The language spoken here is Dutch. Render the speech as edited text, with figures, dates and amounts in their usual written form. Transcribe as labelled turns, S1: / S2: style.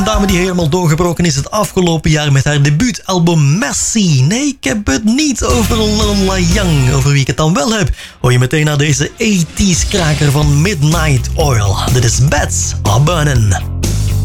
S1: Een dame die helemaal doorgebroken is het afgelopen jaar met haar debuutalbum Messy. Nee, ik heb het niet over Lola Young. Over wie ik het dan wel heb, hoor je meteen naar deze 80s kraker van Midnight Oil. Dit is Bats Are Burning.